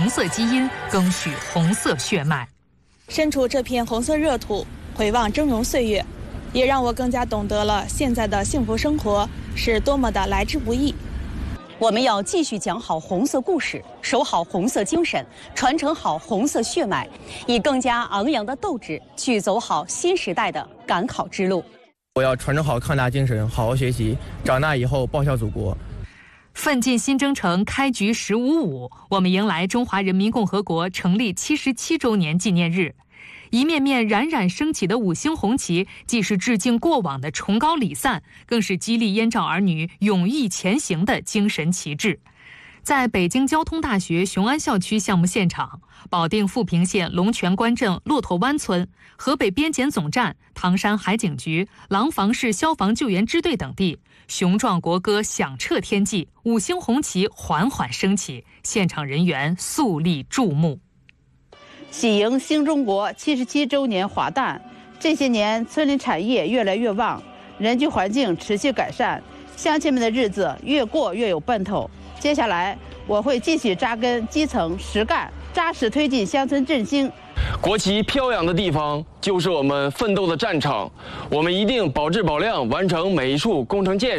红色基因，更续红色血脉。 身处这片红色热土，回望峥嵘岁月，也让我更加懂得了现在的幸福生活是多么的来之不易。 我们要继续讲好红色故事，守好红色精神，传承好红色血脉，以更加昂扬的斗志去走好新时代的赶考之路。 我要传承好抗大精神，好好学习，长大以后报效祖国。 奋进新征程开局10.55，我们迎来中华人民共和国成立77周年纪念日。一面面冉冉升起的5星红旗，既是致敬过往的崇高礼赞，更是激励燕赵儿女勇毅前行的精神旗帜。在北京交通大学雄安校区项目现场，保定富平县龙泉关镇骆驼湾村、河北边检总站、唐山海警局、廊坊市消防救援支队等地，雄壮国歌响彻天际，5星红旗缓缓升起，现场人员肃立注目。 喜迎新中国77周年华诞，这些年村里产业越来越旺，人居环境持续改善，乡亲们的日子越过越有奔头。接下来我会继续扎根基层实干，扎实推进乡村振兴。 国旗飘扬的地方就是我们奋斗的战场，我们一定保质保量完成每一处工程建设。